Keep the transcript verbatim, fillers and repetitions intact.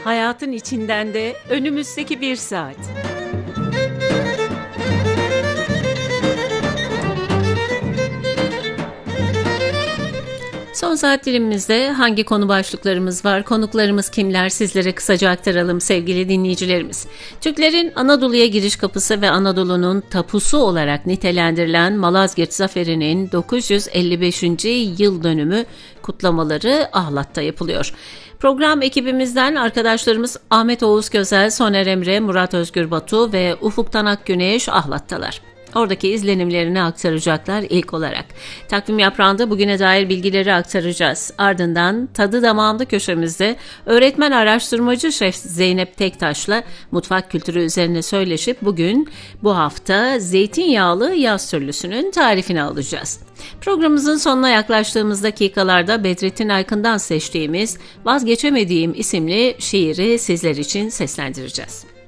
Hayatın içinden de önümüzdeki bir saat. Son saat dilimimizde hangi konu başlıklarımız var, konuklarımız kimler, sizlere kısaca aktaralım sevgili dinleyicilerimiz. Türklerin Anadolu'ya giriş kapısı ve Anadolu'nun tapusu olarak nitelendirilen Malazgirt Zaferi'nin dokuz yüz elli beşinci yıl dönümü kutlamaları Ahlat'ta yapılıyor. Program ekibimizden arkadaşlarımız Ahmet Oğuz Gözel, Soner Emre, Murat Özgür Batu ve Ufuk Tanak Güneş Ahlat'talar. Oradaki izlenimlerini aktaracaklar ilk olarak. Takvim yaprağında bugüne dair bilgileri aktaracağız. Ardından tadı damağımda köşemizde öğretmen araştırmacı Şef Zeynep Tektaş'la mutfak kültürü üzerine söyleşip bugün bu hafta zeytinyağlı yaz türlüsünün tarifini alacağız. Programımızın sonuna yaklaştığımız dakikalarda Bedrettin Aykın'dan seçtiğimiz Vazgeçemediğim isimli şiiri sizler için seslendireceğiz.